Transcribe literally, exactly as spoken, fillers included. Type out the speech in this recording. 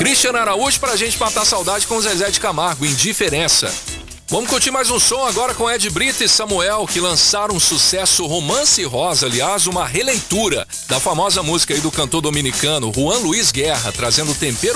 Cristiano Araújo pra gente matar saudade com Zezé de Camargo, Indiferença. Vamos curtir mais um som agora com Ed Brito e Samuel, que lançaram um sucesso Romance Rosa, aliás, uma releitura da famosa música aí do cantor dominicano Juan Luiz Guerra, trazendo tempero